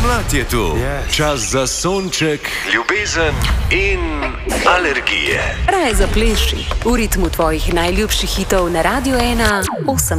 Pomlad je tu, čas za sonček, ljubezen in alergije. Raje zapleši v ritmu tvojih najljubših hitov na Radio 1, 8.